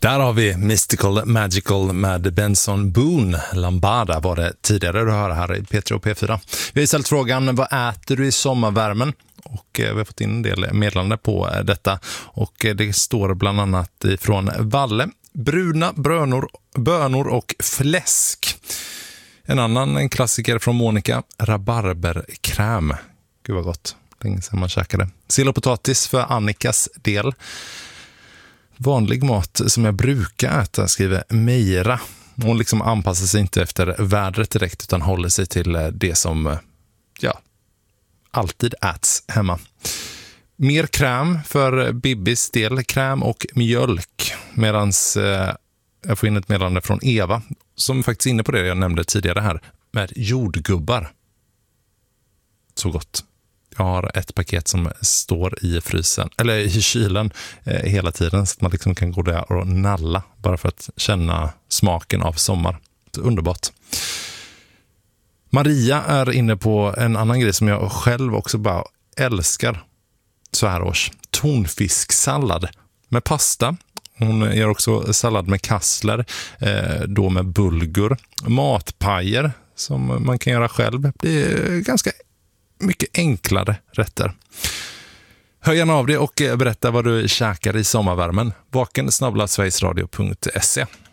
Där har vi Mystical Magical med Benson Boone. Lambada var det tidigare du hör här i P3 och P4. Vi har ställt frågan, vad äter du i sommarvärmen? Och vi har fått in en del meddelande på detta. Och det står bland annat ifrån Valle. Bruna bönor och fläsk. En annan klassiker från Monica, rabarberkräm. Gud vad gott, länge sedan man käkade. Sill och potatis för Annikas del. Vanlig mat som jag brukar äta, skriver Meira. Hon liksom anpassar sig inte efter vädret direkt utan håller sig till det som alltid äts hemma. Mer kräm för Bibis del, kräm och mjölk. Medans jag får in ett meddelande från Eva som faktiskt är inne på det jag nämnde tidigare här med jordgubbar. Så gott. Jag har ett paket som står i frysen eller i kylen hela tiden så att man liksom kan gå där och nalla bara för att känna smaken av sommar. Så underbart. Maria är inne på en annan grej som jag själv också bara älskar så här års. Tonfisksallad med pasta. Hon gör också sallad med kassler, då med bulgur. Matpajer som man kan göra själv. Det är ganska mycket enklare rätter. Hör gärna av dig och berätta vad du käkar i sommarvärmen. vaken@sverigesradio.se